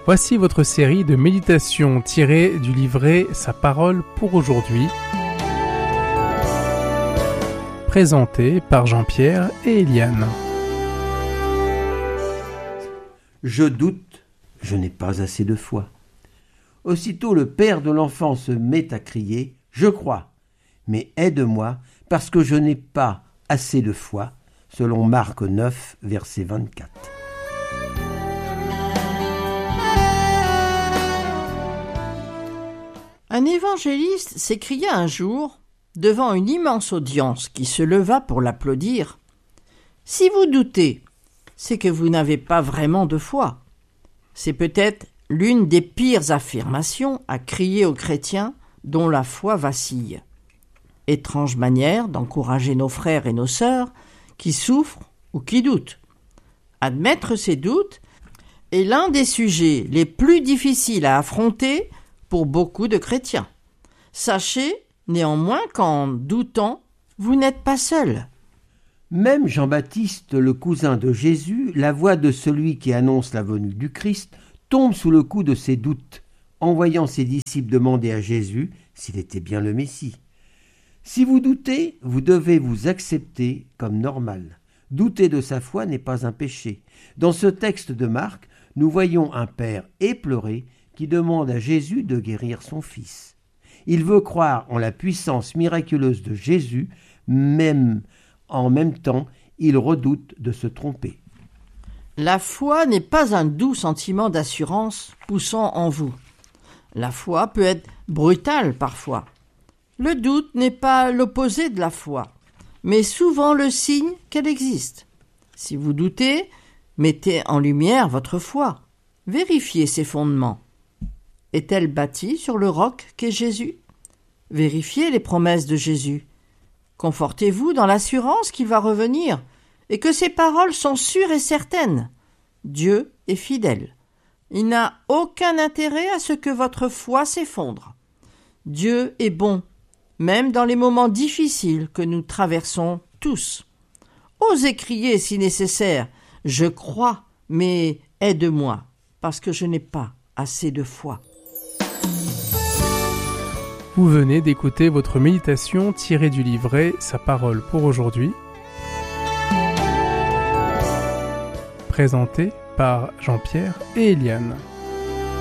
Voici votre série de méditations tirées du livret Sa parole pour aujourd'hui, présentée par Jean-Pierre et Eliane. Je doute, je n'ai pas assez de foi. Aussitôt le père de l'enfant se met à crier « Je crois, mais aide-moi, parce que je n'ai pas assez de foi », selon Marc 9, verset 24. Un évangéliste s'écria un jour, devant une immense audience qui se leva pour l'applaudir, « Si vous doutez, c'est que vous n'avez pas vraiment de foi. » C'est peut-être l'une des pires affirmations à crier aux chrétiens dont la foi vacille. Étrange manière d'encourager nos frères et nos sœurs qui souffrent ou qui doutent. Admettre ces doutes est l'un des sujets les plus difficiles à affronter pour beaucoup de chrétiens. Sachez néanmoins qu'en doutant, vous n'êtes pas seul. Même Jean-Baptiste, le cousin de Jésus, la voix de celui qui annonce la venue du Christ, tombe sous le coup de ses doutes, en voyant ses disciples demander à Jésus s'il était bien le Messie. Si vous doutez, vous devez vous accepter comme normal. Douter de sa foi n'est pas un péché. Dans ce texte de Marc, nous voyons un père éploré qui demande à Jésus de guérir son fils. Il veut croire en la puissance miraculeuse de Jésus, même en même temps, il redoute de se tromper. La foi n'est pas un doux sentiment d'assurance poussant en vous. La foi peut être brutale parfois. Le doute n'est pas l'opposé de la foi, mais souvent le signe qu'elle existe. Si vous doutez, mettez en lumière votre foi. Vérifiez ses fondements. Est-elle bâtie sur le roc qu'est Jésus ? Vérifiez les promesses de Jésus. Confortez-vous dans l'assurance qu'il va revenir et que ses paroles sont sûres et certaines. Dieu est fidèle. Il n'a aucun intérêt à ce que votre foi s'effondre. Dieu est bon, même dans les moments difficiles que nous traversons tous. Osez crier si nécessaire « Je crois, mais aide-moi, parce que je n'ai pas assez de foi. » Vous venez d'écouter votre méditation tirée du livret Sa parole pour aujourd'hui, présentée par Jean-Pierre et Eliane.